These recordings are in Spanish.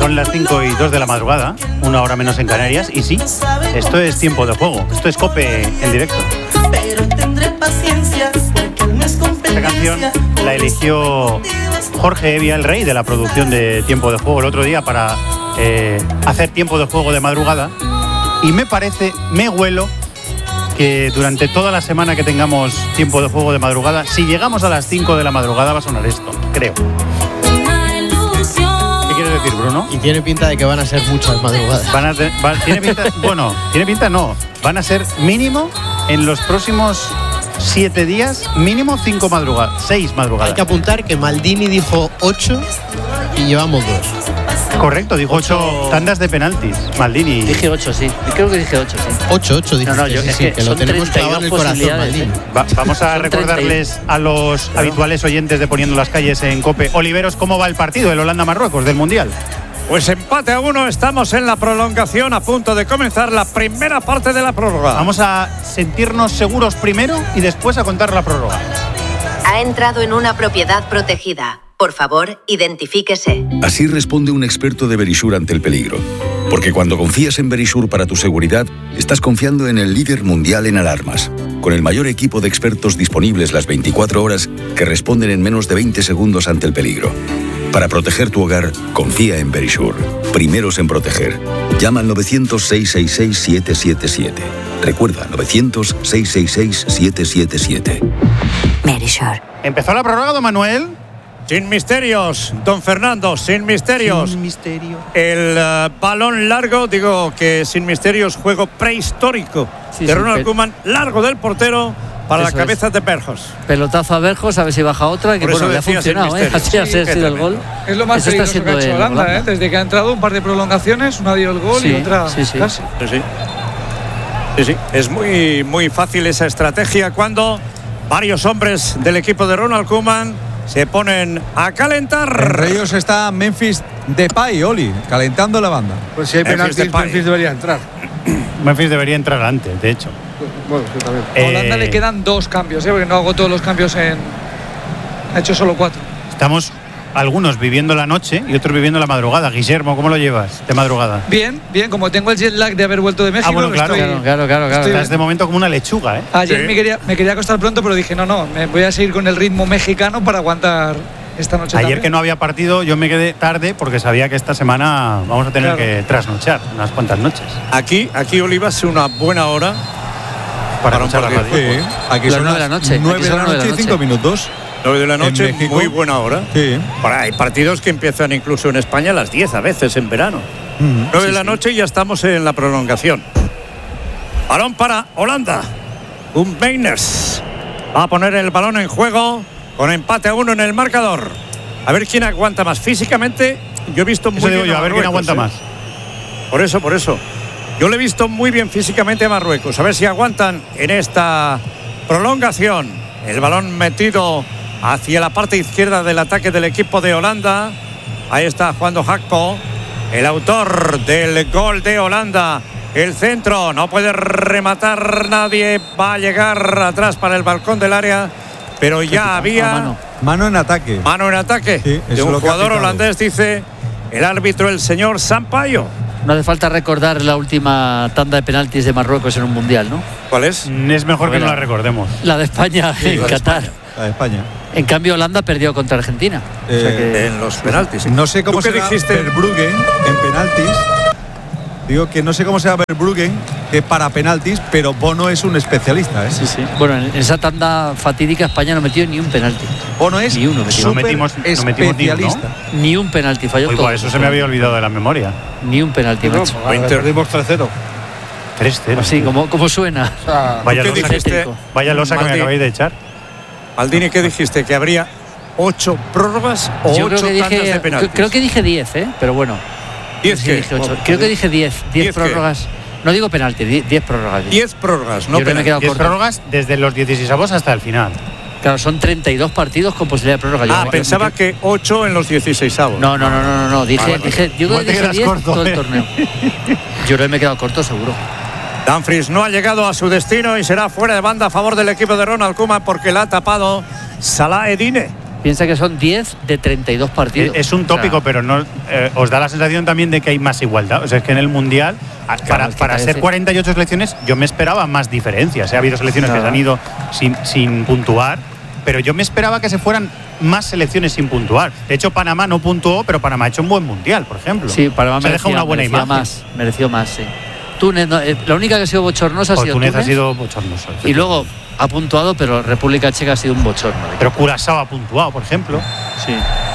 Son las 5:02 de la madrugada, 1 hora menos en Canarias, y sí, esto es Tiempo de Juego, esto es COPE en directo. Esta canción la eligió Jorge Evia, el rey de la producción de Tiempo de Juego, el otro día para hacer Tiempo de Juego de madrugada, y me huelo que durante toda la semana que tengamos Tiempo de Juego de madrugada, si llegamos a las 5 de la madrugada va a sonar esto, creo. ¿Qué quieres decir, Bruno? Y tiene pinta de que van a ser muchas madrugadas. Tiene pinta, bueno, tiene pinta no, van a ser mínimo en los próximos 7 días, mínimo 6 madrugadas. Hay que apuntar que Maldini dijo 8 y llevamos 2. Correcto, dijo 8 tandas de penaltis. Maldini. Dije 8, sí. Creo que dije 8, sí. 8 dije. No, yo, sí, que lo tenemos clavado en el corazón, Maldini. Vamos a recordarles a los habituales oyentes de Poniendo las Calles en COPE. Oliveros, ¿cómo va el partido del Holanda-Marruecos del Mundial? Pues empate a 1, estamos en la prolongación, a punto de comenzar la primera parte de la prórroga. Vamos a sentirnos seguros primero y después a contar la prórroga. Ha entrado en una propiedad protegida. Por favor, identifíquese. Así responde un experto de Verisure ante el peligro. Porque cuando confías en Verisure para tu seguridad, estás confiando en el líder mundial en alarmas. Con el mayor equipo de expertos disponibles las 24 horas que responden en menos de 20 segundos ante el peligro. Para proteger tu hogar, confía en Verisure. Primeros en proteger. Llama al 900-666-777. Recuerda, 900-666-777. Verisure. ¿Empezó la prórroga, don Manuel? Sin misterios, don Fernando, sin misterios. Sin misterio. El balón largo, digo que sin misterios, juego prehistórico de Ronald Koeman, largo del portero para la cabeza de Berjos. Pelotazo a Berjos, a ver si baja otra, que bueno, le ha funcionado, así ha sido el gol. Es lo más peligroso que ha hecho Holanda, desde que ha entrado un par de prolongaciones, una dio el gol y otra casi. Sí. Es muy, muy fácil esa estrategia cuando varios hombres del equipo de Ronald Koeman se ponen a calentar. Entre ellos está Memphis Depay, Oli, calentando la banda. Pues si hay penaltis, Memphis debería entrar. Memphis debería entrar antes, de hecho. Bueno, sí, también. A Holanda le quedan 2 cambios, porque no hago todos los cambios ha hecho solo 4. Estamos algunos viviendo la noche y otros viviendo la madrugada. Guillermo, ¿cómo lo llevas de madrugada? Bien, como tengo el jet lag de haber vuelto de México. Bueno, claro. Estás de momento como una lechuga, ¿eh? Ayer me quería acostar pronto, pero dije, no, me voy a seguir con el ritmo mexicano para aguantar esta noche. Ayer también. Que no había partido, yo me quedé tarde porque sabía que esta semana vamos a tener que trasnochar unas cuantas noches. Aquí Oliva, es una buena hora para escuchar la radio. Sí. Aquí son 9 de la noche. 9 de la noche y 5 minutos. 9 de la noche, muy buena hora. Sí. Hay partidos que empiezan incluso en España a las 10 a veces en verano. 9 de la noche y ya estamos en la prolongación. Balón para Holanda. Beiners va a poner el balón en juego con empate a 1 en el marcador. A ver quién aguanta más. Físicamente, yo he visto muy bien a ver quién aguanta más. Por eso. Yo le he visto muy bien físicamente a Marruecos. A ver si aguantan en esta prolongación. El balón metido hacia la parte izquierda del ataque del equipo de Holanda. Ahí está Juan Hakpo, el autor del gol de Holanda. El centro, no puede rematar nadie. Va a llegar atrás para el balcón del área. Pero ya había mano en ataque. Mano en ataque de un jugador holandés, dice el árbitro, el señor Sampaio. No hace falta recordar la última tanda de penaltis de Marruecos en un mundial, ¿no? ¿Cuál es? Es mejor que no la recordemos. La de España en Qatar. La de España. En cambio, Holanda perdió contra Argentina. O sea que en los penaltis. No sé cómo se dijiste Verbruggen en penaltis. Digo que no sé cómo se llama Verbruggen, que para penaltis, pero Bono es un especialista, ¿eh? Sí. Bueno, en esa tanda fatídica España no metió ni un penalti. Bono es ni uno no metimos especialista. Ni un penalti, falló todo. Eso se me había olvidado de la memoria. Ni un penalti, macho. Perdimos 3-0. 3-0. Así, como suena. O sea, vaya losa que me acabáis de echar. Maldini, ¿qué dijiste? ¿Que habría 8 prórrogas o 8 tandas de penaltis? Creo que dije 10, pero bueno. 10 qué? Creo que dije 10 prórrogas. No digo penalti, 10 prórrogas. 10 prórrogas, no penalti. 10 prórrogas desde los 16avos hasta el final. Claro, son 32 partidos con posibilidad de prórroga. Pensaba que 8 en los 16avos. No. Dije, yo creo que dije 10 corto, todo el torneo. Yo creo que me he quedado corto, seguro. Dumfries no ha llegado a su destino y será fuera de banda a favor del equipo de Ronald Koeman porque la ha tapado Salah Eddine. Piensa que son 10 de 32 partidos. Es un tópico, pero no os da la sensación también de que hay más igualdad. O sea, es que en el Mundial, para ser 48 selecciones, yo me esperaba más diferencias. Ha habido selecciones que se han ido sin puntuar, pero yo me esperaba que se fueran más selecciones sin puntuar. De hecho, Panamá no puntuó, pero Panamá ha hecho un buen Mundial, por ejemplo. Sí, Panamá se deja una buena imagen. Mereció más, sí. Túnez, la única que ha sido bochornosa ha sido Túnez. Ha sido bochornoso. Y luego ha puntuado, pero República Checa ha sido un bochorno. Pero Curazao ha puntuado, por ejemplo. Sí.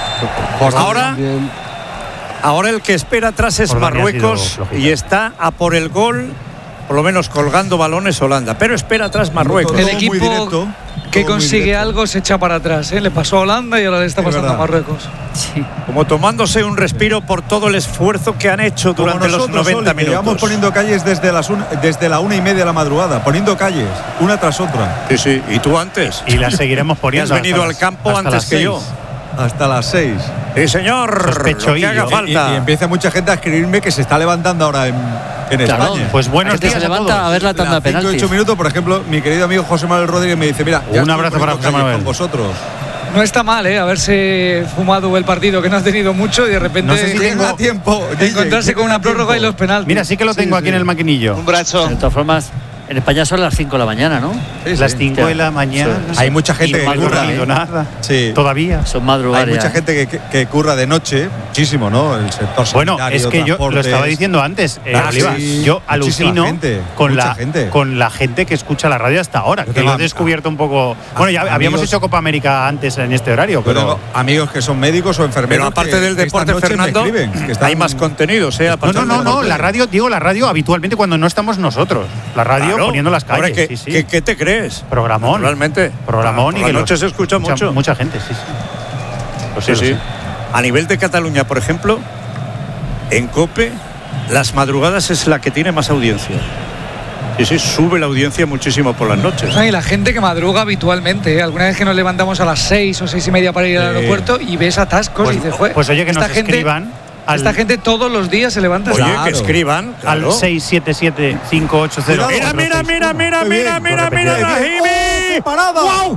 Ahora el que espera atrás es Marruecos y está a por el gol, por lo menos colgando balones Holanda. Pero espera atrás Marruecos. El equipo que consigue algo se echa para atrás. Le pasó a Holanda y ahora le está pasando a Marruecos. Sí. Como tomándose un respiro por todo el esfuerzo que han hecho durante los 90 minutos. Llevamos poniendo calles desde la 1:30 de la madrugada, poniendo calles, una tras otra. Sí, y tú antes. Y las seguiremos poniendo. Has venido al campo antes que yo. Hasta las 6. Sí, señor. Sospecho que haga falta. Y empieza mucha gente a escribirme que se está levantando ahora en España. Pues buenos días. Se levanta a ver la tanda de penaltis. 5 o 8 minutos, por ejemplo, mi querido amigo José Manuel Rodríguez me dice, mira, un abrazo para José Manuel. Con vosotros. No está mal, haberse fumado el partido, que no has tenido mucho, y de repente no sé si tengo tiempo de encontrarse con una prórroga y los penaltis. Mira, sí que lo tengo aquí en el maquinillo. Un brazo. De todas formas, en España son las 5 de la mañana, ¿no? Sí, las 5 de la mañana. Sí. Hay mucha gente que curra. Nada. Sí. Todavía. Son madrugadas. Hay mucha gente que curra de noche, muchísimo, ¿no? El sector sanitario. Bueno, es que yo lo estaba diciendo antes, Oliva. Sí, yo alucino con la gente que escucha la radio hasta ahora. Que lo he descubierto un poco. Bueno, ya habíamos hecho Copa América antes en este horario, pero tengo amigos que son médicos o enfermeros. Pero aparte del deporte, Fernando, hay más contenido. No, la radio, habitualmente cuando no estamos nosotros. La radio poniendo las calles. ¿Qué te crees? Programón. Realmente. Programón. Y que noche se escucha mucho. Mucha gente, sí. Lo sé. A nivel de Cataluña, por ejemplo, en COPE, las madrugadas es la que tiene más audiencia. Sí, sube la audiencia muchísimo por las noches. Y la gente que madruga habitualmente, alguna vez que nos levantamos a las 6 o 6:30 para ir al aeropuerto y ves atascos y dices, pues oye, que nos escriban. Esta gente todos los días se levanta. Oye, que escriban al 677-580. Mira, Rahimi. ¡Parada! ¡Wow!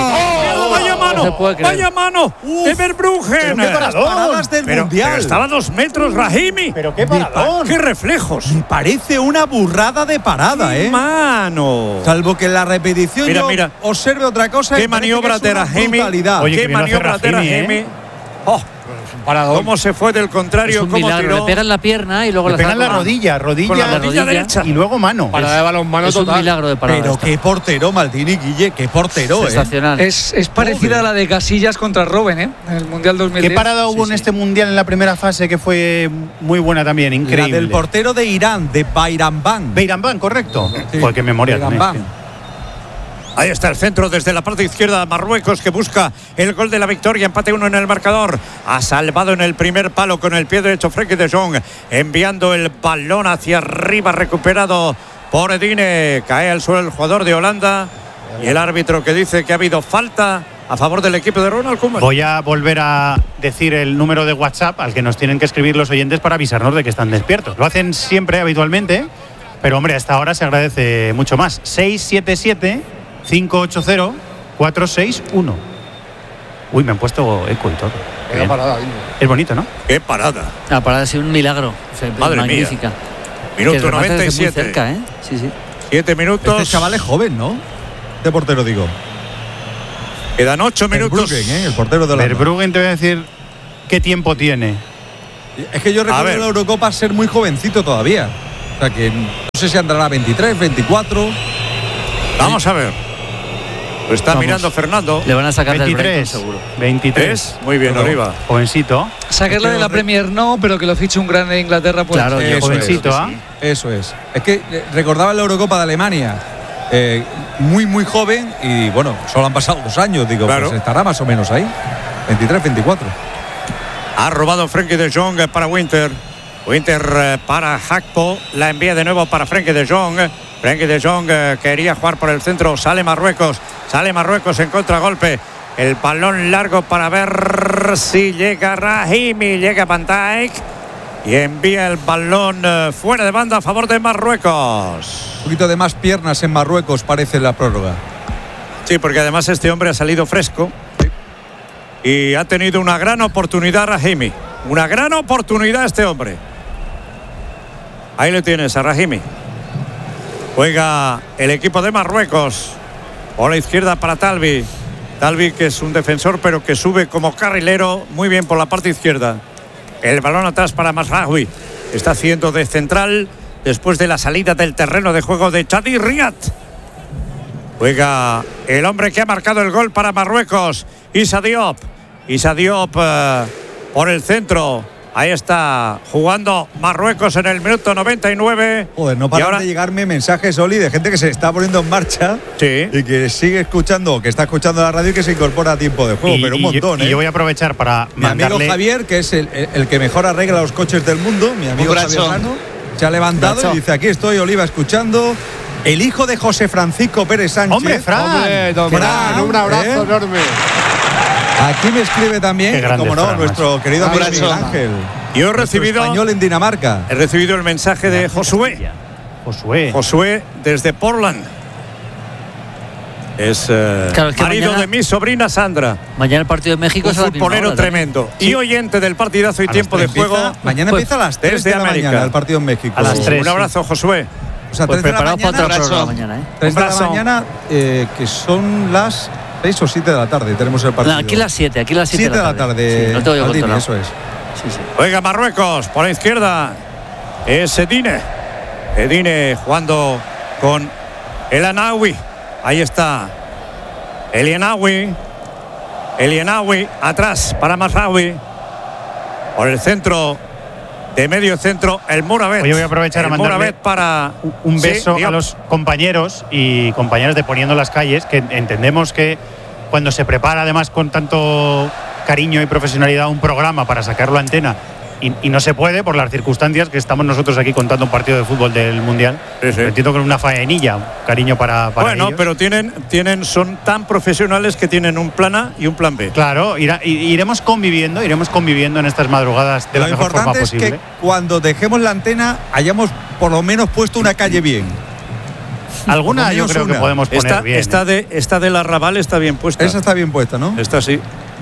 ¡Vaya mano! ¡De Verbruggen! ¡Qué paradas del Mundial! Pero estaba a 2 metros, Rahimi. ¡Pero qué paradón! ¡Qué reflejos! Me parece una burrada de parada, ¡Mano! Salvo que en la repetición mira. Observe otra cosa. ¡Qué maniobra de Rahimi! Oye, ¡Qué maniobra de Rahimi! ¡Oh! ¿Cómo se fue del contrario? Es un ¿Cómo milagro. tiró? Le pegan la pierna y luego le pegan la rodilla derecha y luego mano. Parada de balonmano total. Es un milagro de parada. Pero qué portero, Maldini, Guille, qué portero. Sensacional. Es parecida a la de Casillas contra Robben, en el Mundial 2010. ¿Qué parada hubo en este Mundial en la primera fase que fue muy buena también? Increíble. La del portero de Irán, de Bayramban. Bayramban, correcto. Pues qué memoria tenéis. Ahí está el centro desde la parte izquierda. Marruecos que busca el gol de la victoria. Empate 1 en el marcador. Ha salvado en el primer palo con el pie derecho Frenkie de Jong. Enviando el balón hacia arriba. Recuperado por Edine. Cae al suelo el jugador de Holanda. Y el árbitro que dice que ha habido falta a favor del equipo de Ronald Koeman. Voy a volver a decir el número de WhatsApp al que nos tienen que escribir los oyentes para avisarnos de que están despiertos. Lo hacen siempre, habitualmente. Pero hombre, a esta hora se agradece mucho más. 677-580-461. Uy, me han puesto eco y todo. Parada, es bonito, ¿no? ¡Qué parada! La parada ha sido un milagro. Madre magnífica. Mía. Minuto 97. Muy cerca, ¿eh? Sí. 7 minutos. Este chaval es joven, ¿no? De portero, digo. Quedan 8 minutos. Verbruggen, el portero de Holanda. Verbruggen, te voy a decir qué tiempo tiene. Es que yo recuerdo en la Eurocopa ser muy jovencito todavía. O sea que no sé si andará 23, 24. Vamos a ver. Lo está mirando Fernando. Le van a sacar 23, del seguro. 23. Muy bien, Oliva. Jovencito. Sacarle de la Premier no, pero que lo fiche un grande de Inglaterra. Pues, claro, jovencito, ¿ah? Eso es. Es que recordaba la Eurocopa de Alemania. Muy joven y bueno, solo han pasado 2 años. Digo, claro. Pues estará más o menos ahí. 23, 24. Ha robado Frenkie de Jong para Winter. Winter para Hakpo. La envía de nuevo para Frenkie de Jong. Frenkie de Jong quería jugar por el centro. Sale Marruecos en contragolpe. El balón largo para ver si llega Rahimi. Llega Van Dijk. Y envía el balón fuera de banda a favor de Marruecos. Un poquito de más piernas en Marruecos parece la prórroga. Sí, porque además este hombre ha salido fresco. y ha tenido una gran oportunidad Rahimi. Una gran oportunidad este hombre. Ahí le tienes a Rahimi. Juega el equipo de Marruecos. Por la izquierda para Talbi. Talbi, que es un defensor, pero que sube como carrilero muy bien por la parte izquierda. El balón atrás para Mazraoui. Está haciendo de central después de la salida del terreno de juego de Chadi Riyad. Juega el hombre que ha marcado el gol para Marruecos, Issa Diop. Issa Diop por el centro. Ahí está jugando Marruecos en el minuto 99. Joder, no paran de llegarme mensajes, Oli, de gente que se está poniendo en marcha, sí, y que sigue escuchando, que está escuchando la radio y que se incorpora a tiempo de juego, pero un montón. Y yo voy a aprovechar para mi amigo Javier, que es el que mejor arregla los coches del mundo, mi amigo Javier Lano, se ha levantado y dice: aquí estoy, Oliva, escuchando. El hijo de José Francisco Pérez Sánchez. ¡Hombre, Fran! ¡Hombre, don Fran! Un abrazo enorme. Aquí me escribe también, como no, Fran, nuestro querido amigo Miguel Ángel. Yo he recibido español en Dinamarca. He recibido el mensaje de Josué. Josué desde Portland. Es marido de mi sobrina Sandra. Mañana el partido de México es un futbolero tremendo. Y oyente del partidazo y tiempo de juego. Mañana empieza a las 3 de la mañana el partido en México. A las 3. Un abrazo, Josué. O sea, pues 3 de la mañana. Para otra programa mañana, 3 de la mañana, que son las 6 o 7 de la tarde. Tenemos el partido. No, aquí las 7, aquí las 7 de la tarde. Sí, no te voy a contar. Eso es. Sí. Juega Marruecos por la izquierda. Es Edine. Edine jugando con El Anawi. Ahí está. El Anawi atrás para Mazraoui. Por el centro, de medio centro, el Mourabet. Hoy voy a aprovechar a mandarle para un beso a los compañeros y compañeras de Poniendo las Calles, que entendemos que cuando se prepara además con tanto cariño y profesionalidad un programa para sacarlo a antena y no se puede por las circunstancias que estamos nosotros aquí contando un partido de fútbol del Mundial. Sí. Entiendo que es una faenilla, cariño para bueno, ellos. pero son tan profesionales que tienen un plan A y un plan B. Claro, iremos conviviendo en estas madrugadas de la mejor forma posible. Lo importante es que cuando dejemos la antena hayamos por lo menos puesto una calle bien. Alguna yo creo que podemos poner bien. Esta del Arrabal está bien puesta. Esa está bien puesta, ¿no? Esta sí.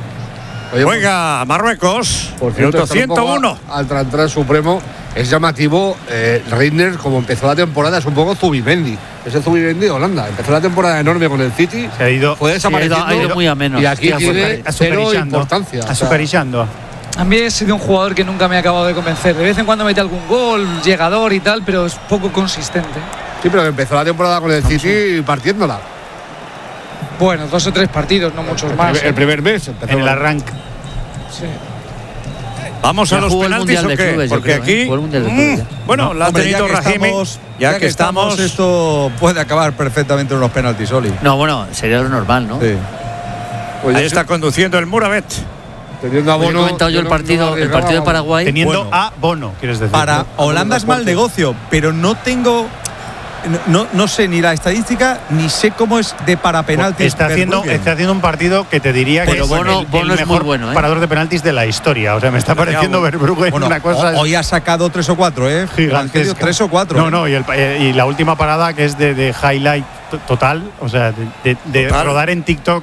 Juega Marruecos, por cierto, 101. Al Trantran Supremo es llamativo. Reinders, como empezó la temporada, es un poco Zubimendi. Es el Zubimendi de Holanda. Empezó la temporada enorme con el City. Se ha ido, fue desapareciendo. Ha ido muy a menos. Y aquí tiene cero importancia. Azucarillando. A mí he sido un jugador que nunca me ha acabado de convencer. De vez en cuando mete algún gol, llegador y tal, pero es poco consistente. Sí, pero empezó la temporada con el City partiéndola. Bueno, 2 o 3 partidos, no muchos más. El primer mes empezó en el arranque. Sí. Vamos a los penaltis o qué? Clubes, porque creo, aquí bueno, la ha tenido Rahimi. Ya que estamos, esto puede acabar perfectamente en unos penaltis, Oli. No, bueno, sería lo normal, ¿no? Sí. Pues ahí está conduciendo el Mourabet. Teniendo a Bono, he comentado yo el partido de Paraguay. Teniendo a Bono, quieres decir. Para Holanda es mal negocio, pero no tengo. No sé ni la estadística ni sé cómo es de para penaltis. Está haciendo un partido que te diría que Bono el es mejor muy bueno, parador de penaltis de la historia. O sea, me está pareciendo Verbruggen una cosa. Hoy ha sacado 3 o 4, gigantesca. 3 o 4. No, y la última parada que es de highlight total, o sea, de rodar en TikTok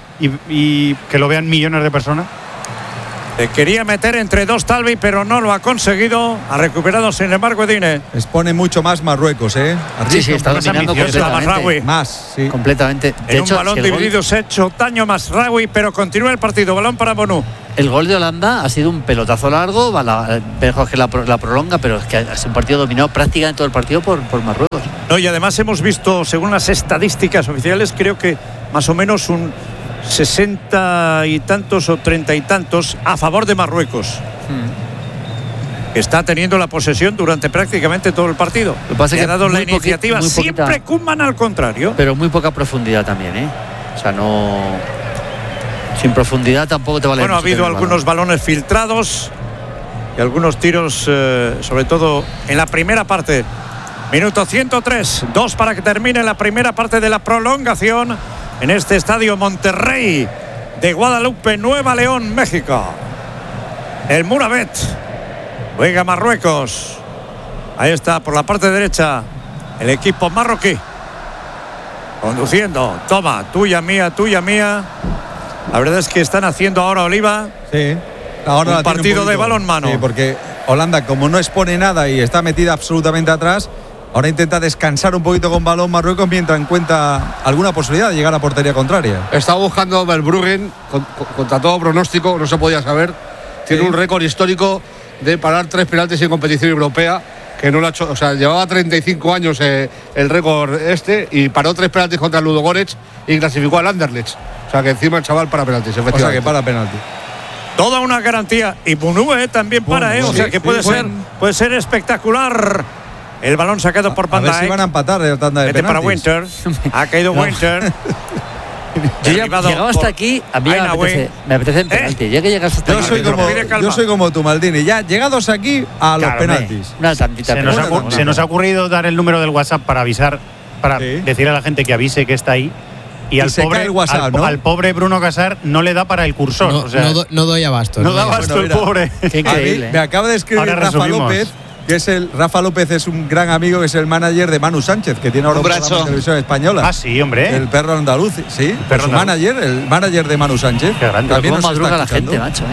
y que lo vean millones de personas. Quería meter entre dos Talbi, pero no lo ha conseguido. Ha recuperado, sin embargo, Edine. Expone mucho más Marruecos, Sí, está dominando completamente. Más, sí. Completamente. En un balón dividido se ha hecho daño Mazraoui, pero continúa el partido. Balón para Bono. El gol de Holanda ha sido un pelotazo largo, mejor que la prolonga, pero es que ha sido un partido dominado prácticamente todo el partido por Marruecos. No, y además hemos visto, según las estadísticas oficiales, creo que más o menos un 60 y tantos o 30 y tantos a favor de Marruecos. Está teniendo la posesión durante prácticamente todo el partido. Lo que pasa es que ha dado la iniciativa. Siempre Koeman al contrario. Pero muy poca profundidad también, O sea, no. Sin profundidad tampoco te vale. Bueno, ha habido algunos balones filtrados y algunos tiros, sobre todo en la primera parte. Minuto 103, 2 para que termine la primera parte de la prolongación en este estadio Monterrey de Guadalupe, Nueva León, México. El Mourabet juega Marruecos. Ahí está por la parte derecha el equipo marroquí conduciendo. Toma, tuya, mía, tuya, mía. La verdad es que están haciendo ahora Oliva. Sí. Ahora un partido de balonmano. Sí, porque Holanda, como no expone nada y está metida absolutamente atrás, ahora intenta descansar un poquito con balón Marruecos mientras encuentra alguna posibilidad de llegar a portería contraria. Está buscando Verbruggen contra todo pronóstico, no se podía saber. Tiene un récord histórico de parar 3 penaltis en competición europea, que no lo ha hecho, o sea, llevaba 35 años el récord y paró 3 penaltis contra el Ludogorets y clasificó al Anderlecht. O sea, que encima el chaval para penaltis, efectivamente. O sea, que para penaltis. Toda una garantía. Y Bunue también para, o sea, que puede ser espectacular. El balón sacado por Van Dijk. A ver si van a empatar la tanda de penaltis. Para Winter. Ha caído Winter. Llegado hasta aquí, a mí me apetece en penalti. Ya que llegas hasta aquí. Yo soy como tú, Maldini. Ya llegados aquí a los penaltis. Una tantita. Se nos ha ocurrido dar el número del WhatsApp para avisar, para decir a la gente que avise que está ahí. Y al pobre, WhatsApp, ¿no? al pobre Bruno Casar no le da para el cursor. No, o sea, no doy abasto. No da abasto el pobre. Qué increíble. Me acaba de escribir Rafa López, Rafa López es un gran amigo, que es el manager de Manu Sánchez, que tiene ahora un programa de televisión española. Ah, sí, hombre. El perro andaluz, sí. El manager de Manu Sánchez. Qué grande. También nos madruga está la gente, macho,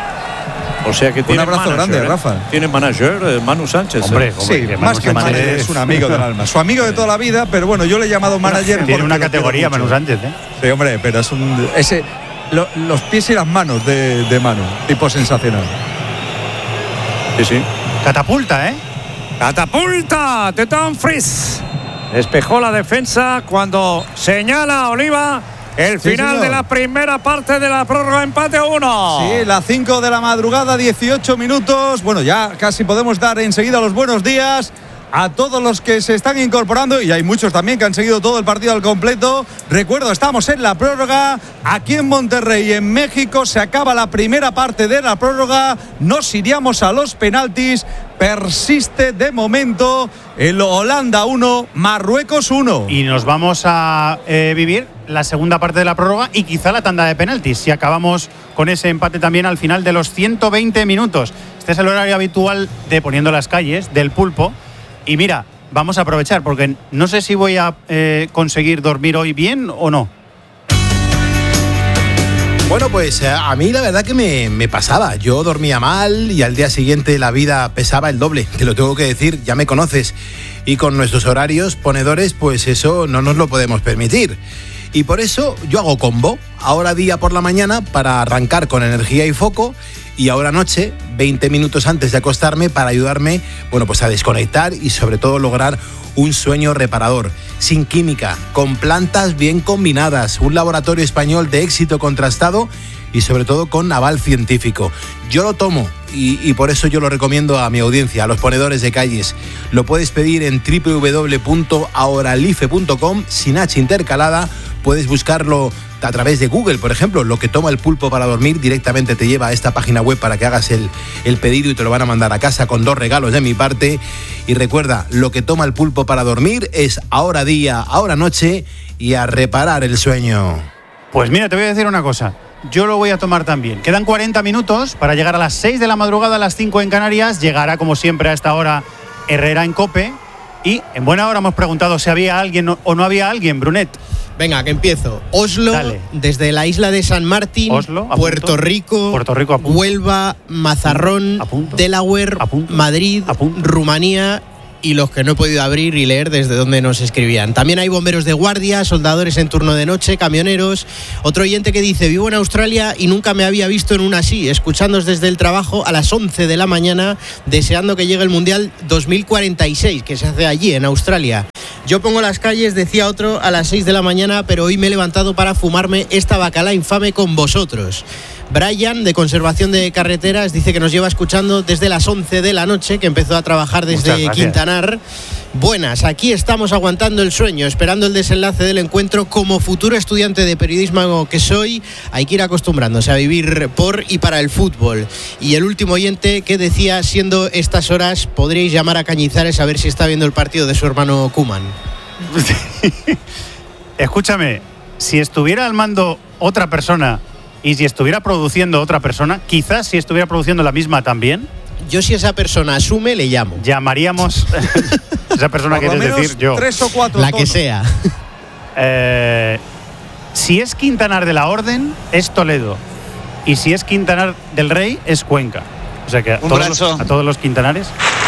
O sea que tiene un abrazo grande, Rafa. Tiene manager, Manu Sánchez. Hombre, sí, más que manager, es un amigo del alma. Su amigo de toda la vida, pero bueno, yo le he llamado manager. Tiene una categoría, Manu Sánchez, ¿eh? Sí, hombre, pero es los pies y las manos de Manu. Tipo sensacional. Sí. Catapulta, ¿eh? Catapulta de Dumfries. Despejó la defensa cuando señala Oliva el final de la primera parte de la prórroga, empate a 1. Sí, las 5 de la madrugada, 18 minutos. Bueno, ya casi podemos dar enseguida los buenos días a todos los que se están incorporando, y hay muchos también que han seguido todo el partido al completo. Recuerdo, estamos en la prórroga aquí en Monterrey, en México. Se acaba la primera parte de la prórroga, nos iríamos a los penaltis. Persiste de momento el Holanda 1, Marruecos 1. Y nos vamos a vivir la segunda parte de la prórroga y quizá la tanda de penaltis, si acabamos con ese empate también al final de los 120 minutos. Este es el horario habitual de Poniendo las Calles, del Pulpo. Y mira, vamos a aprovechar, porque no sé si voy a conseguir dormir hoy bien o no. Bueno, pues a mí la verdad que me pasaba. Yo dormía mal y al día siguiente la vida pesaba el doble. Te lo tengo que decir, ya me conoces. Y con nuestros horarios ponedores, pues eso no nos lo podemos permitir. Y por eso yo hago combo. Ahora día por la mañana para arrancar con energía y foco. Y ahora noche, 20 minutos antes de acostarme, para ayudarme, bueno, pues a desconectar y sobre todo lograr un sueño reparador, sin química, con plantas bien combinadas, un laboratorio español de éxito contrastado y sobre todo con aval científico. Yo lo tomo y por eso yo lo recomiendo a mi audiencia, a los ponedores de calles. Lo puedes pedir en www.ahoralife.com, sin H intercalada. Puedes buscarlo a través de Google, por ejemplo. Lo que toma el pulpo para dormir directamente te lleva a esta página web para que hagas el pedido y te lo van a mandar a casa con 2 regalos de mi parte. Y recuerda, lo que toma el pulpo para dormir es ahora día, ahora noche y a reparar el sueño. Pues mira, te voy a decir una cosa. Yo lo voy a tomar también. Quedan 40 minutos para llegar a las 6 de la madrugada, a las 5 en Canarias. Llegará, como siempre, a esta hora Herrera en COPE. Y en buena hora hemos preguntado si había alguien o no había alguien, Brunet. Venga, que empiezo. Oslo, desde la isla de San Martín, Oslo, Puerto Rico, Huelva, Mazarrón, Delaware, Madrid, Rumanía y los que no he podido abrir y leer desde donde nos escribían. También hay bomberos de guardia, soldadores en turno de noche, camioneros. Otro oyente que dice: vivo en Australia y nunca me había visto en una así, escuchándoos desde el trabajo a las 11 de la mañana, deseando que llegue el Mundial 2046, que se hace allí, en Australia. Yo pongo las calles, decía otro, a las 6 de la mañana, pero hoy me he levantado para fumarme esta bacala infame con vosotros. Brian, de Conservación de Carreteras, dice que nos lleva escuchando desde las 11 de la noche, que empezó a trabajar desde Quintanar. Buenas, aquí estamos aguantando el sueño, esperando el desenlace del encuentro. Como futuro estudiante de periodismo que soy, hay que ir acostumbrándose a vivir por y para el fútbol. Y el último oyente que decía: siendo estas horas, podríais llamar a Cañizares a ver si está viendo el partido de su hermano Koeman. Escúchame, si estuviera al mando otra persona y si estuviera produciendo otra persona, quizás si estuviera produciendo la misma también. Yo, si esa persona asume, le llamo. Llamaríamos esa persona, quieres decir yo. 3 o 4 la tonos. Que sea. Si es Quintanar de la Orden, es Toledo. Y si es Quintanar del Rey, es Cuenca. O sea que a todos los Quintanares,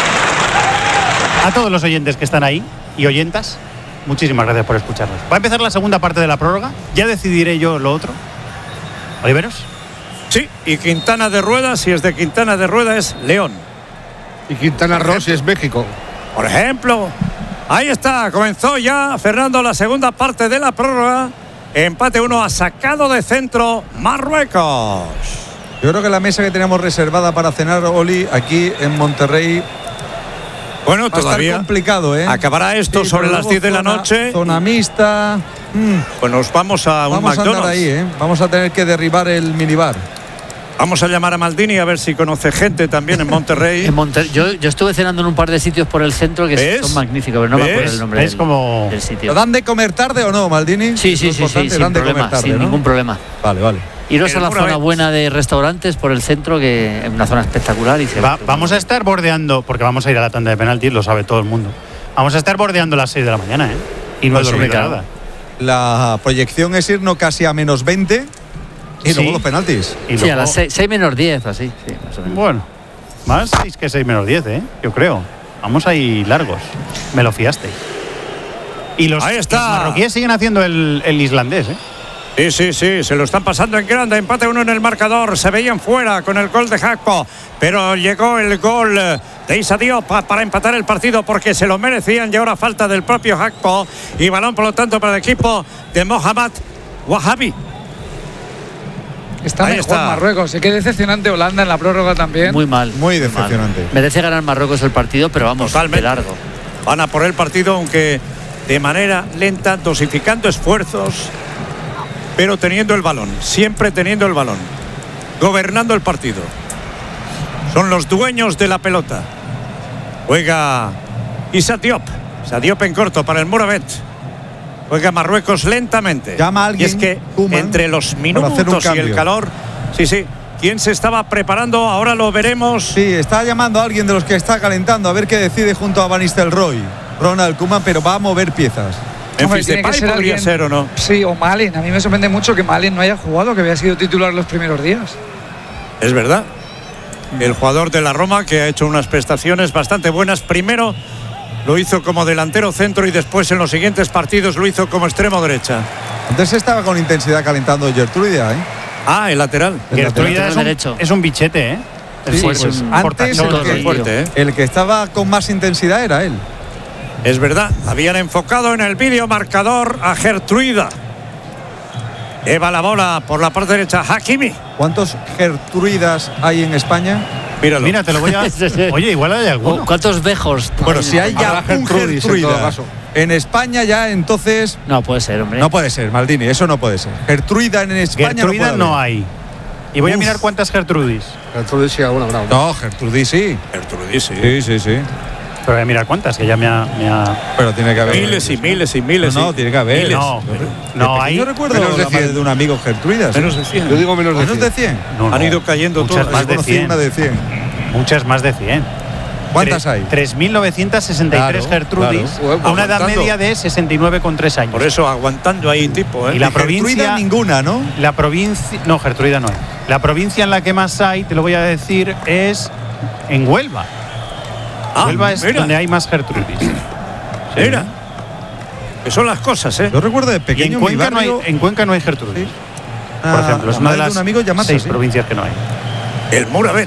a todos los oyentes que están ahí y oyentas, muchísimas gracias por escucharnos. Va a empezar la segunda parte de la prórroga. Ya decidiré yo lo otro. ¿Oliveros? Sí, y Quintana de Rueda, si es de Quintana de Rueda, es León. Y Quintana Roo, si es México. Por ejemplo, ahí está, comenzó ya Fernando la segunda parte de la prórroga. Empate 1, ha sacado de centro Marruecos. Yo creo que la mesa que tenemos reservada para cenar, Oli, aquí en Monterrey, bueno, va todavía a estar complicado, ¿eh? Acabará esto sobre las 10 de la noche. Zona mixta. Pues nos vamos a un Vamos McDonald's. a andar ahí, ¿eh? Vamos a tener que derribar el minibar. Vamos a llamar a Maldini a ver si conoce gente también en Monterrey. Yo estuve cenando en un par de sitios por el centro que son magníficos, pero no me acuerdo el nombre del sitio. ¿Dan de comer tarde o no, Maldini? Sí, sin ningún problema. Vale. Iros a la zona buena de restaurantes por el centro, que es una zona espectacular. Y vamos a estar bordeando, porque vamos a ir a la tanda de penaltis, lo sabe todo el mundo. Vamos a estar bordeando las 6 de la mañana, ¿eh? Y no he dormido nada. La proyección es irnos casi a menos 20 y luego los penaltis. Y luego, a las 6 menos 10, así. Sí, más o menos. Bueno, más 6 que 6 menos 10, ¿eh? Yo creo. Vamos ahí largos. Me lo fiasteis. Y los marroquíes siguen haciendo el islandés, ¿eh? Sí, se lo están pasando en grande. Empate 1 en el marcador. Se veían fuera con el gol de Gakpo, pero llegó el gol de Issa Diop para empatar el partido porque se lo merecían y ahora falta del propio Gakpo y balón por lo tanto para el equipo de Mohamed Wahabi. Está mejor Marruecos. Qué decepcionante Holanda en la prórroga también. Muy mal. Muy decepcionante. Merece ganar Marruecos el partido, pero vamos, de largo. Van a por el partido, aunque de manera lenta, dosificando esfuerzos, pero teniendo el balón, siempre teniendo el balón, gobernando el partido. Son los dueños de la pelota. Juega Issa Diop. Issa Diop en corto para el Mouravet. Juega Marruecos lentamente. Llama a alguien, y es que entre los minutos y el calor, ¿quién se estaba preparando? Ahora lo veremos. Sí, está llamando a alguien de los que está calentando a ver qué decide junto a Van Nistelrooy, Ronald Koeman, pero va a mover piezas. Memphis Depay podría ser o no. Sí, o Malen. A mí me sorprende mucho que Malen no haya jugado, que había sido titular los primeros días. Es verdad. El jugador de la Roma, que ha hecho unas prestaciones bastante buenas. Primero lo hizo como delantero centro y después en los siguientes partidos lo hizo como extremo derecha. Antes estaba con intensidad calentando Gertruida, ¿eh? El lateral. Gertruida es un bichete, ¿eh? Sí, pues antes el que estaba con más intensidad era él. Es verdad, habían enfocado en el vídeo marcador a Gertruida. Lleva la bola por la parte derecha, Hakimi. ¿Cuántos Gertruidas hay en España? Míralo. Mira, te lo voy a... Oye, igual hay alguno. ¿Cuántos Bejos? Bueno, si hay ya un Gertruida en España, ya entonces... No puede ser, hombre. No puede ser, Maldini, eso no puede ser. Gertruida en España Gertruida no hay. Y voy a mirar cuántas Gertrudis. Gertrudis sí, alguna. No, Gertrudis sí. Gertrudis sí. Sí. Pero voy a mirar cuántas, que ya me ha... Pero tiene que haber... Miles y miles y miles. No, tiene que haber. No hay... Yo recuerdo la madre de un amigo Gertruidas. Menos de 100. Yo digo menos de 100. ¿Menos de 100? No. Han ido cayendo muchas todas. Más de 100. Una de 100. Muchas más de 100. ¿Cuántas hay? 3.963 Gertrudis, a una edad media de 69,3 años. Por eso, aguantando ahí tipo, ¿eh? Y la provincia... ninguna, ¿no? La provincia... No, Gertruida no hay. La provincia en la que más hay, te lo voy a decir, es en Huelva. Huelva es donde hay más Gertrudis. Mira. Que son las cosas, ¿eh? Yo recuerdo de pequeño en Cuenca no hay Gertrudis. Por ejemplo, es una de las 6 provincias que no hay. El Mouravet.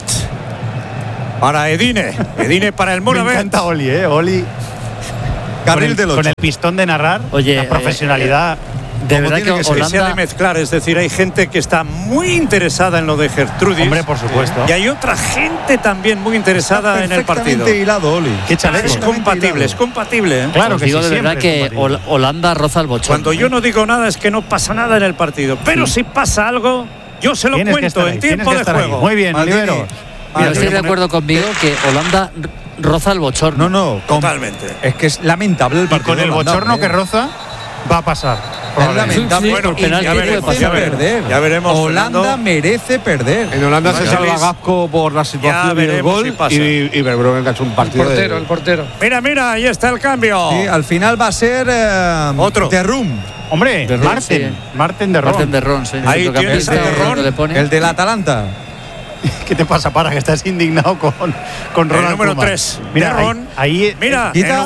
Para Edine para el Mouravet. Me encanta Oli, Oli. Con el pistón de narrar, la profesionalidad. De verdad que Holanda... se ha de mezclar, es decir, hay gente que está muy interesada en lo de Gertrudis. Hombre, por supuesto. Y hay otra gente también muy interesada en el partido. Hilado, Oli. Qué chaleco. Es compatible. Claro que digo sí, de verdad que Holanda roza el bochorno. Cuando yo no digo nada es que no pasa nada en el partido. Pero si pasa algo, yo se lo cuento en tiempo de juego. Muy bien, Olivero. Mira, estoy de acuerdo conmigo que Holanda roza el bochorno. No, totalmente. Es que es lamentable el partido. Y con el bochorno que roza, va a pasar. Es lamentable. Bueno, merece perder. Ya veremos. Holanda Fernando. merece perder. En Holanda se salva Gakpo por la situación del gol y Verbruggen que ha hecho un partido. El portero. Mira, ahí está el cambio. Sí, al final va a ser otro. de Rum. Hombre, Marten de Ron. Sí. Ahí tienes a de Ron, el del Atalanta. ¿Qué te pasa, para que estás indignado con Ronald el número Koeman? 3? Mira, Ron. ahí mira, en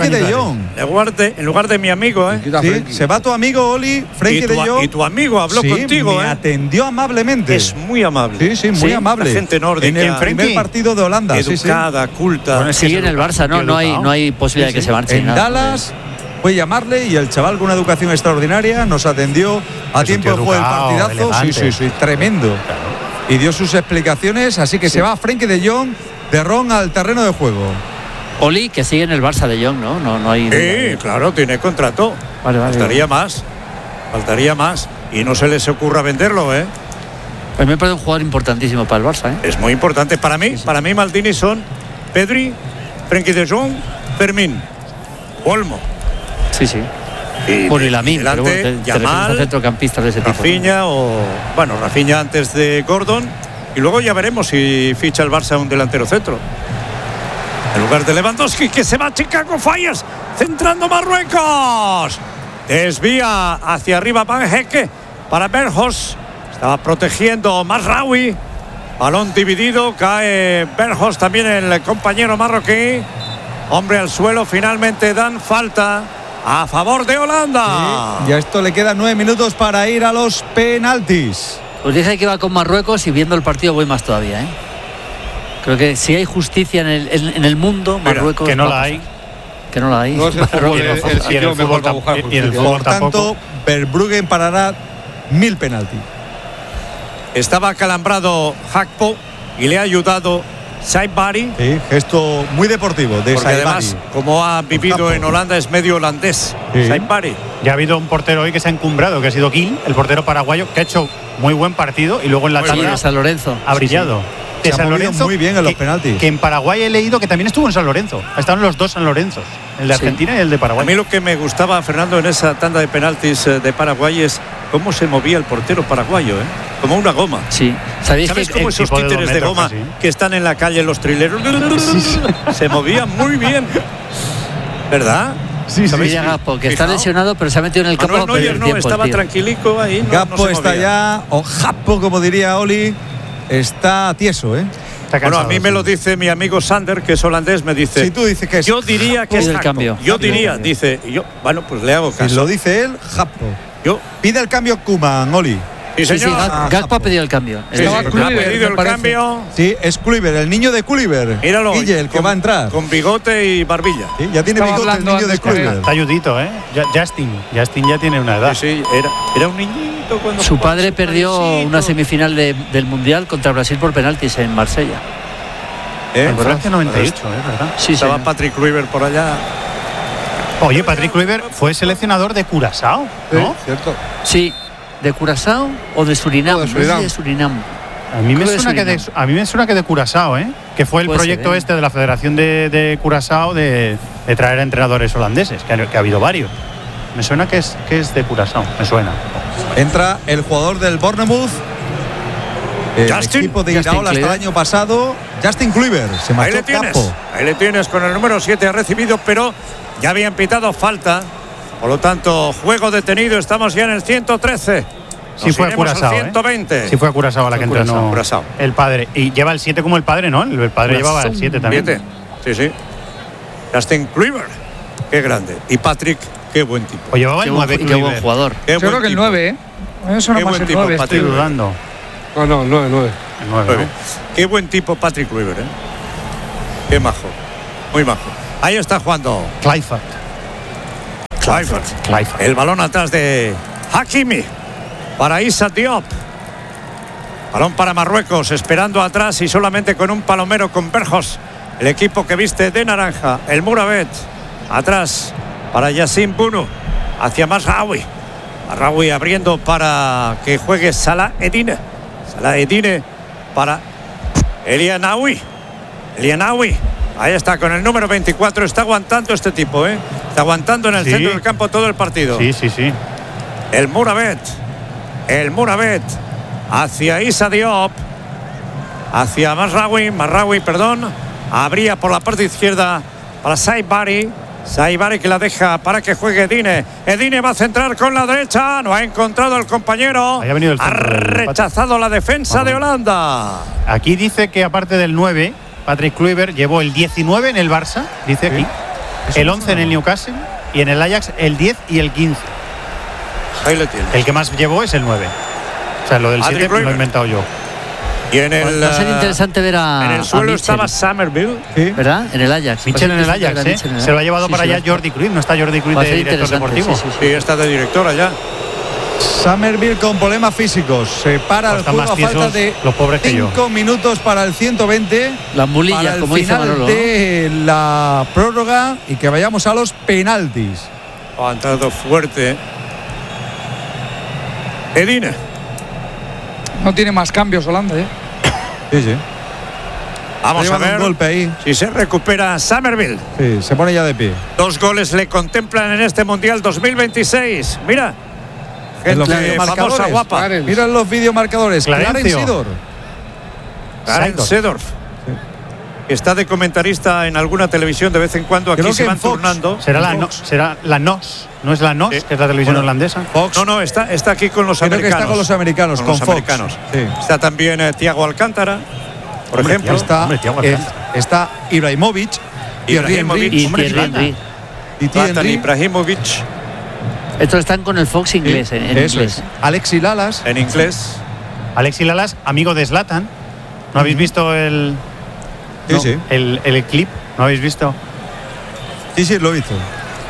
lugar de mi amigo, Sí, se va tu amigo Oli, Frenkie de Jong. Y tu amigo habló contigo, me atendió amablemente. Es muy amable. Sí, muy amable. La gente nórdica. En el primer partido de Holanda. Educada, culta. Bueno, sigue en el Barça, ¿no? No hay posibilidad de que se marche. En Dallas fue llamarle y el chaval con una educación extraordinaria nos atendió a tiempo de juego del partidazo. Elegante. Sí, tremendo. Y dio sus explicaciones, así que se va Frenkie de Jong de Ron al terreno de juego. Oli, que sigue en el Barça de Jong, ¿no? No hay. Sí, claro, tiene contrato. Vale. Faltaría más. Y no se les ocurra venderlo, Pues me parece un jugador importantísimo para el Barça, Es muy importante. Para mí, Maldini son Pedri, Frenkie de Jong, Fermín, Olmo. Sí. Y Lamine, pero bueno, Yamal, centrocampistas de ese tipo. Rafinha antes de Gordon. Y luego ya veremos si ficha el Barça un delantero centro. En lugar de Lewandowski, que se va a Chicago Fires, centrando Marruecos. Desvía hacia arriba Van Hecke para Bergos. Estaba protegiendo Mazraoui. Balón dividido, cae Bergos, también el compañero marroquí. Hombre al suelo, finalmente dan falta a favor de Holanda. Sí, y a esto le quedan 9 minutos para ir a los penaltis. Pues dije que iba con Marruecos y viendo el partido voy más todavía, Creo que si hay justicia en el mundo, Marruecos. Que no la hay. Que no la hay. No es el fútbol mejor. Por tanto, Verbruggen parará 1000 penaltis. Estaba acalambrado Gakpo y le ha ayudado Saibari. Sí, gesto muy deportivo de porque Saibari. Además, como ha vivido en Holanda, es medio holandés. Sí. Saibari. Ya ha habido un portero hoy que se ha encumbrado, que ha sido Gil, el portero paraguayo, que ha hecho muy buen partido y luego en la tabla de San Lorenzo ha brillado. Se ha movido muy bien en los penaltis. Que en Paraguay he leído que también estuvo en San Lorenzo. Estaban los dos San Lorenzos, el de Argentina y el de Paraguay. A mí lo que me gustaba, Fernando, en esa tanda de penaltis de Paraguay es cómo se movía el portero paraguayo, como una goma. Sí. ¿Sabéis cómo esos títeres de goma que están en la calle, los trileros? Se movían muy bien. ¿Verdad? Sí. Gakpo, que está lesionado, pero se ha metido en el campo. Estaba tranquilico ahí. Gakpo está ya, o Gakpo, como diría Oli, está tieso, Bueno, a mí me lo dice mi amigo Sander, que es holandés, me dice. Si tú dices que es. Yo diría que es el cambio. Yo diría, dice. Bueno, pues le hago caso. Si lo dice él, Gakpo. Pide el cambio Koeman, Oli. Sí, señor. Gakpo ha pedido el cambio. Ha pedido el cambio. Sí, es Kluivert, el niño de Kluivert. Míralo. Guille, el que va a entrar. Con bigote y barbilla. Sí, ya tiene bigote el niño de Kluivert. Está ayudito, Justin ya tiene una edad. Sí, era un niñito cuando. Su padre perdió una semifinal del Mundial contra Brasil por penaltis en Marsella. En Francia 98, ¿verdad? Sí, estaba Patrick Kluivert por allá. Oye, Patrick Kluivert fue seleccionador de Curazao, ¿no? Sí, cierto. Sí, ¿de Curazao o de Surinam? De Surinam. A mí me suena que de Curazao, que fue el proyecto de la Federación de Curazao de traer a entrenadores holandeses, que ha habido varios. Me suena que es de Curazao, me suena. Entra el jugador del Bournemouth, el equipo de Iraola hasta el año pasado, Justin Kluivert. Se marchó campo. Ahí le tienes con el número 7, ha recibido, pero ya habían pitado falta. Por lo tanto, juego detenido, estamos ya en el 113. Sí fue a Curazao, 120. Sí fue a Curazao a la que entrenó el padre. Y lleva el 7 como el padre, ¿no? El padre llevaba el 7 también. Sí. Justin Kluivert, qué grande. Y Patrick, qué buen tipo. O llevaba el 9, qué buen jugador. Yo creo que el 9, Eso no más el 9. Estoy dudando. No, 9. Qué buen tipo Patrick Kluivert, Qué majo. Muy majo. Ahí está jugando Kluivert. El balón atrás de Hakimi para Issa Diop. Balón para Marruecos, esperando atrás y solamente con un palomero con Bergos. El equipo que viste de naranja, el Muravet. Atrás para Yassine Bounou. Hacia Mazraoui. Mazraoui abriendo para que juegue Salah Eddine. Salah Eddine para Elianaoui. Ahí está, con el número 24. Está aguantando este tipo, Está aguantando en el centro del campo todo el partido. Sí. El Mouravet hacia Issa Diop, hacia Marraoui, perdón. Abría por la parte izquierda para Saibari que la deja para que juegue Edine. Edine va a centrar con la derecha, no ha encontrado el compañero. Ha rechazado la defensa de Holanda. Aquí dice que aparte del 9, Patrick Kluivert llevó el 19 en el Barça, dice aquí, el 11 en el Newcastle y en el Ajax el 10 y el 15. Ahí lo tienes. El que más llevó es el 9. O sea, lo del 7 lo he inventado yo. Y en el, va a ser interesante ver en el suelo estaba Somerville, ¿verdad? En el Ajax. Mitchell en el Ajax, ¿eh? Se lo ha llevado para allá Jordi Cruyff. No está Jordi Cruyff de director deportivo. Sí, está de director allá. Somerville con problemas físicos. Se para el juego a falta de 5 minutos para el 120. Las mulillas, para el como final dice Manolo, de la prórroga y que vayamos a los penaltis. Ha entrado fuerte Edine. No tiene más cambios Holanda, ¿eh? Sí. Vamos a ver un golpe ahí. Si se recupera Somerville. Sí, se pone ya de pie. 2 goles le contemplan en este Mundial 2026. Mira. Gente famosa, guapa. Mira los videomarcadores. Clarence Seedorf. Está de comentarista en alguna televisión de vez en cuando. Aquí se van turnando. Será la NOS. ¿No es la NOS, que es la televisión holandesa? Fox. No, está aquí con los americanos. Que está con los americanos, con Fox. Sí. Está también Thiago Alcántara, por ejemplo. Está Ibrahimovic. Ibrahimovic. Estos están con el Fox inglés. En inglés. Alexis Lalas. En inglés. Alexis Lalas, amigo de Zlatan. ¿No habéis visto el clip? ¿No habéis visto? Sí, lo he visto.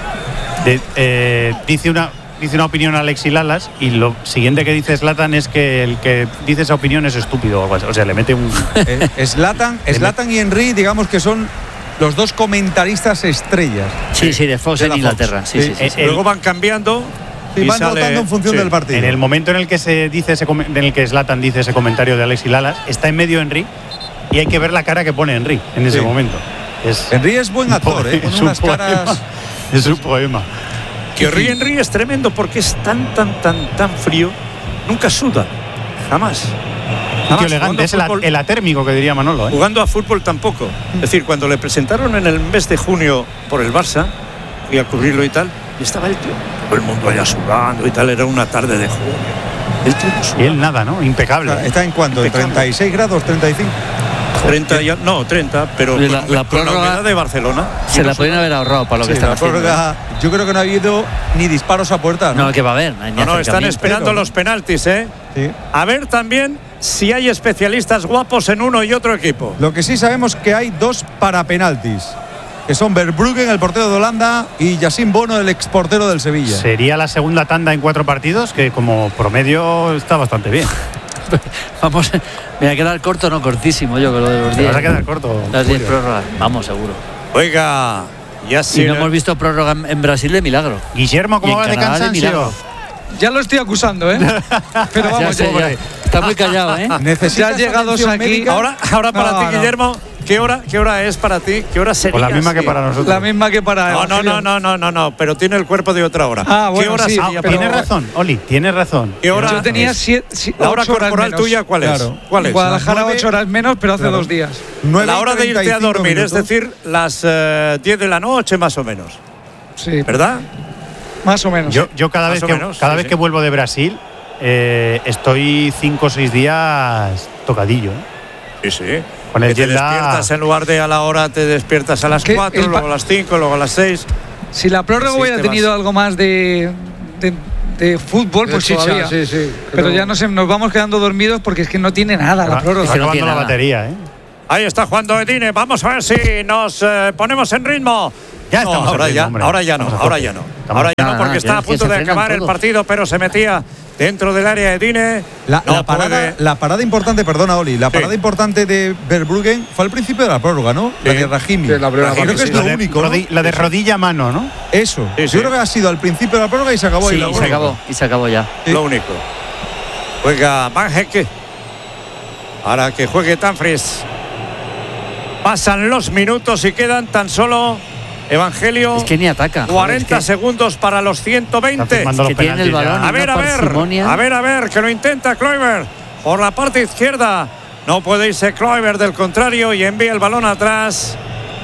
Dice una opinión a Alexis Lalas y lo siguiente que dice Zlatan es que el que dice esa opinión es estúpido o algo así. O sea, le mete un... Zlatan y Henry, digamos que son los dos comentaristas estrellas. Sí, de Fox en Inglaterra. Sí. Luego van cambiando. Y van rotando en función del partido. En el momento en el que en el que Zlatan dice ese comentario de Alexis Lalas, está en medio Henry y hay que ver la cara que pone Henry en ese momento. Henry es buen actor, con unas caras. Es un poema. Que Henry es tremendo porque es tan frío. Nunca suda. Jamás. Tío elegante, es el atérmico que diría Manolo. Jugando a fútbol tampoco. Es decir, cuando le presentaron en el mes de junio por el Barça, fui a cubrirlo y tal, y estaba el tío, todo el mundo allá sudando y tal, era una tarde de junio. El tío no sudaba. Y él nada, ¿no? Impecable. ¿Está en cuánto? ¿En 36 grados? ¿35? 30, pero la con la humedad de Barcelona. Se la podrían haber ahorrado para lo que están haciendo. Yo creo que no ha habido ni disparos a puerta. No, que va a haber. No, están esperando los penaltis, ¿eh? Sí. A ver también si hay especialistas guapos en uno y otro equipo. Lo que sí sabemos que hay 2 para penaltis, que son Verbruggen, el portero de Holanda, y Yacine Bono, el exportero del Sevilla. Sería la segunda tanda en 4 partidos, que como promedio está bastante bien. Vamos, me va a quedar corto, no cortísimo, yo con lo de los 10. Te vas a quedar corto. Las 10 prórrogas, vamos, seguro. Oiga, ya sí. Y no hemos visto prórroga en Brasil de milagro. Guillermo, ¿cómo va de cansancio? Ya lo estoy acusando, ¿eh? Pero vamos, ya. Está muy callado, ¿eh? Ya llegados aquí. Ahora para ti, Guillermo. ¿Qué hora es para ti? ¿Qué hora sería? Pues la misma que para nosotros. La misma que para No, pero tiene el cuerpo de otra hora. Bueno, ¿qué hora sería? Tienes razón, Oli, tienes razón. ¿Qué hora? Yo tenía la hora corporal tuya, ¿cuál es? Claro. ¿Cuál es? Guadalajara 8 horas menos, pero hace 2 días. La hora de irte a dormir, minutos. es decir, las 10 de la noche más o menos. Sí. ¿Verdad? Más o menos. Yo cada vez que vuelvo de Brasil estoy 5 o 6 días tocadillo. Sí. Con el te despiertas en lugar de a la hora, te despiertas a las 4, luego a las 5, luego a las 6. Si la prórroga hubiera tenido algo más de fútbol, pues todavía. Sí. Pero ya nos vamos quedando dormidos porque es que no tiene nada la prórroga. Está acabando la batería, ¿eh? Ahí está jugando Edine. Vamos a ver si nos ponemos en ritmo. Ya estamos. Ahora ya no, porque está a punto de acabar el partido, pero se metía dentro del área Edine. La parada importante, perdona, Oli, la parada importante de Verbruggen fue al principio de la prórroga, ¿no? La de Rahimi. Sí, la primera creo que es lo único. La de rodilla a mano, ¿no? Eso. Sí. Yo creo que ha sido al principio de la prórroga y se acabó. Sí, y se acabó ya. Sí. Lo único. Juega Van Hecke. Para que juegue Dumfries. Pasan los minutos y quedan tan solo Evangelio. Es que ni ataca. 40 segundos para los 120. Es que tiene el balón. A ver, que lo intenta Kluivert por la parte izquierda. No puede irse Kluivert del contrario y envía el balón atrás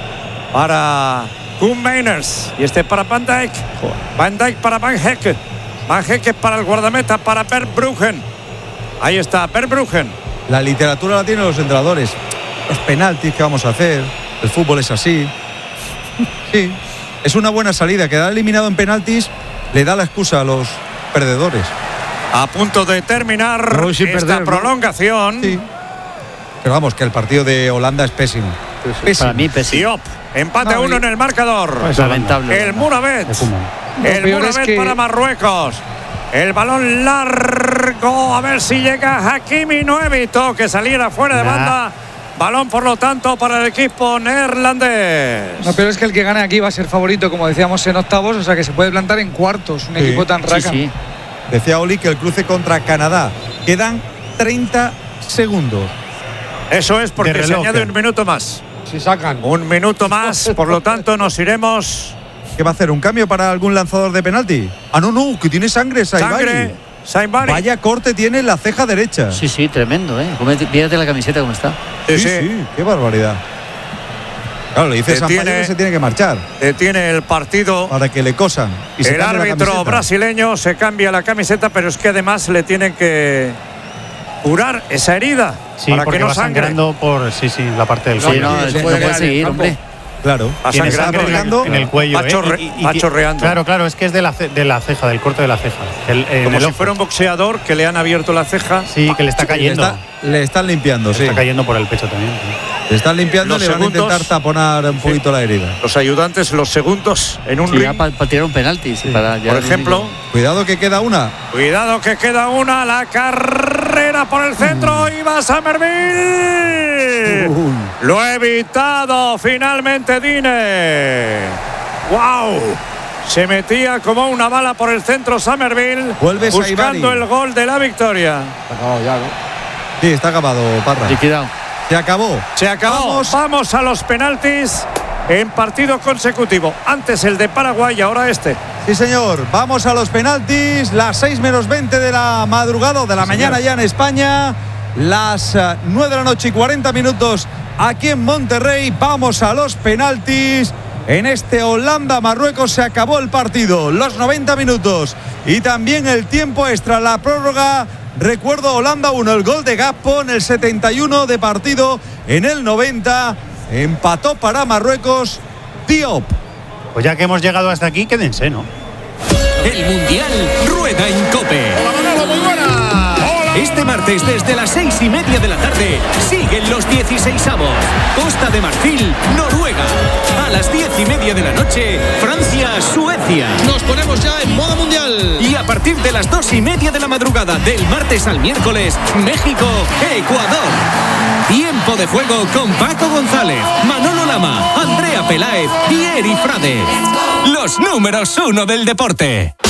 para Koen Meiners. Y para Van Dijk. Van Dijk para Van Hecke. Van Hecke para el guardameta, para Verbruggen. Ahí está, Verbruggen. La literatura la tienen los entrenadores. Los penaltis que vamos a hacer. El fútbol es así. Sí, es una buena salida. Quedar eliminado en penaltis le da la excusa a los perdedores. A punto de terminar esta prolongación. Sí. Pero vamos, que el partido de Holanda es pésimo. Para mí pésimo. Diop, empate 1 en el marcador. Es lamentable. El Mouravet. El Mouravet para Marruecos. El balón largo. A ver si llega Hakimi. No evitó que saliera fuera de banda. Balón, por lo tanto, para el equipo neerlandés. No, pero es que el que gane aquí va a ser favorito, como decíamos, en octavos, o sea que se puede plantar en cuartos. Un equipo tan raca. Sí. Decía Oli que el cruce contra Canadá. Quedan 30 segundos. Eso es porque se añade un minuto más. Si sacan. Un minuto más, por lo tanto nos iremos. ¿Qué va a hacer? ¿Un cambio para algún lanzador de penalti? Ah, no, que tiene sangre, Saibari. Vaya corte tiene en la ceja derecha. Sí, tremendo, ¿eh? Fíjate la camiseta cómo está. Sí, qué barbaridad. Claro, le dices a Sampaio que se tiene que marchar. Detiene el partido. Para que le cosan. Y el árbitro brasileño se cambia la camiseta, pero es que además le tienen que curar esa herida. Sí, para porque que no va sangre. sangrando por el parte del cuello. No puede seguir, hombre. Claro, tiene sangre en el cuello. Va chorreando. Claro, es que es de la ceja, del corte de la ceja. Como si fuera un boxeador que le han abierto la ceja. Sí, que le está cayendo. Le están limpiando, le está cayendo por el pecho también. Le están limpiando y le van a intentar taponar un poquito la herida. Los ayudantes, los segundos en un ring. Para tirar un penalti. Por ejemplo. Cuidado que queda una. La carrera por el centro. Y va Summerville. Lo ha evitado finalmente Dine. ¡Wow! Se metía como una bala por el centro Summerville. Vuelve buscando el gol de la victoria. Sí, está acabado, Parra. Liquidado. Se acabó. Vamos a los penaltis en partido consecutivo. Antes el de Paraguay, ahora este. Sí, señor. Vamos a los penaltis. Las 6 menos 20 de la madrugada o de la mañana ya en España. Las 9 de la noche y 40 minutos aquí en Monterrey. Vamos a los penaltis. En este Holanda-Marruecos se acabó el partido. Los 90 minutos. Y también el tiempo extra, la prórroga. Recuerdo, Holanda 1, el gol de Gakpo en el 71 de partido. En el 90 empató para Marruecos Diop. Pues ya que hemos llegado hasta aquí, quédense, ¿no? El Mundial rueda en COPE. Muy buena. Este martes desde las 6:30 de la tarde siguen los 16avos. Costa de Marfil, Noruega. A las 10:30 de la noche, Francia, Suecia. Nos ponemos ya en modo mundial. Y a partir de las 2:30 de la madrugada del martes al miércoles, México, Ecuador. Tiempo de juego con Paco González, Manolo Lama, Andrea Peláez y Eri Frade. Los números 1 del deporte.